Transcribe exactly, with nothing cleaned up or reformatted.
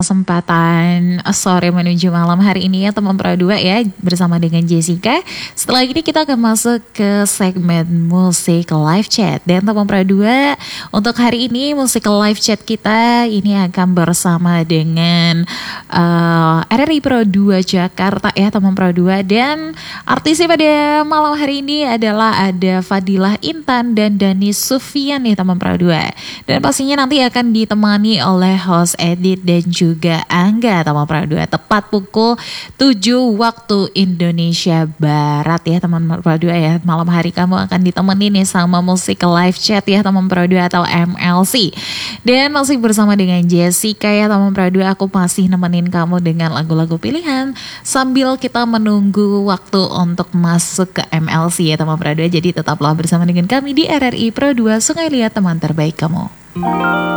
kesempatan sore menuju malam hari ini ya teman Pro dua ya, bersama dengan Jessica. Setelah ini kita akan masuk ke segmen musik live chat. Dan teman Pro dua, untuk hari ini musik live chat kita ini akan bersama dengan uh, R R I Pro dua Jakarta ya teman Pro dua. Dan artisnya pada malam hari ini adalah ada Fadilah Intan dan Dani Sufian nih teman Pro dua. Dan pastinya nanti akan ditemani oleh host Edit dan juga Angga teman Pro dua. Tepat pukul tujuh waktu Indonesia Barat ya teman Pro dua ya. Malam hari kamu akan ditemani nih sama musik live chat ya teman Pro dua atau M L C. Dan masih bersama dengan Jessica ya teman Pro dua. Aku masih nemenin kamu dengan lagu-lagu pilihan sambil kita menunggu waktu untuk masuk ke M L C ya teman Pro dua. Jadi tetaplah bersama dengan kami di R R I Pro dua, Sungai Liat, teman terbaik kamu.